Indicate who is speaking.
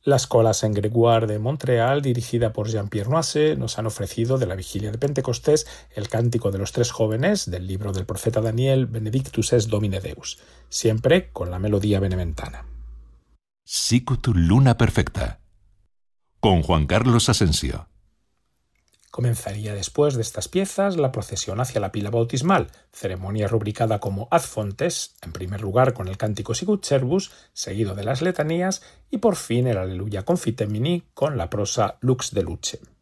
Speaker 1: La Escola Saint-Grégoire de Montreal, dirigida por Jean-Pierre Noise, nos han ofrecido de la vigilia de Pentecostés el Cántico de los Tres Jóvenes del libro del profeta Daniel, Benedictus es Domine Deus, siempre con la melodía beneventana.
Speaker 2: Sicut Luna Perfecta, con Juan Carlos Asensio.
Speaker 1: Comenzaría después de estas piezas la procesión hacia la pila bautismal, ceremonia rubricada como ad fontes, en primer lugar con el cántico Sicut Servus, seguido de las letanías, y por fin el Aleluya Confitemini con la prosa Lux de Luce.